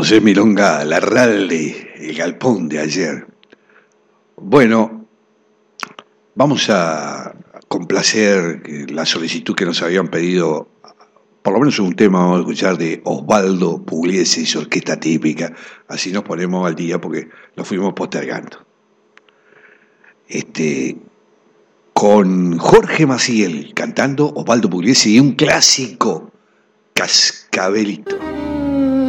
José Milonga Larralde, el galpón de ayer. Bueno, vamos a complacer la solicitud que nos habían pedido, por lo menos un tema vamos a escuchar de Osvaldo Pugliese y su orquesta típica, así nos ponemos al día porque lo fuimos postergando. Con Jorge Maciel cantando Osvaldo Pugliese y un clásico, Cascabelito.